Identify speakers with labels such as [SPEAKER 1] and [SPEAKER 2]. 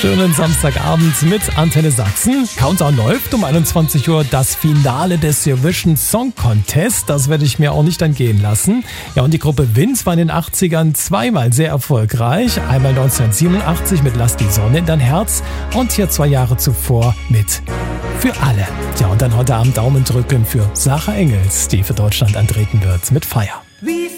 [SPEAKER 1] Schönen Samstagabend mit Antenne Sachsen. Countdown läuft um 21 Uhr das Finale des Eurovision Song Contest. Das werde ich mir auch nicht entgehen lassen. Ja, und die Gruppe Vince war in den 80ern zweimal sehr erfolgreich. Einmal 1987 mit Lass die Sonne in dein Herz und hier 2 Jahre zuvor mit Für alle. Ja, und dann heute Abend Daumen drücken für Sarah Engels, die für Deutschland antreten wird mit Fire.